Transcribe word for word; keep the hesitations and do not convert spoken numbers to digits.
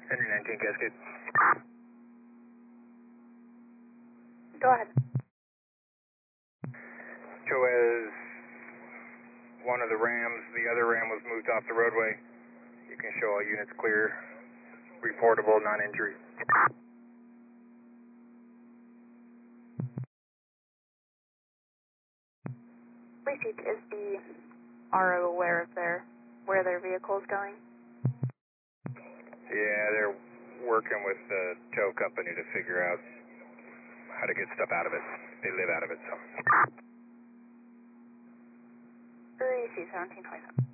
Henry nineteen Cascade. Go ahead. Show as one of the Rams, the other Ram was moved off the roadway. You can show all units clear, reportable, non-injury. Receipt, is the R O aware of their, where their vehicle is going? Yeah, they're working with the tow company to figure out how to get stuff out of it. They live out of it, so. Receipt seventeen twenty-seven.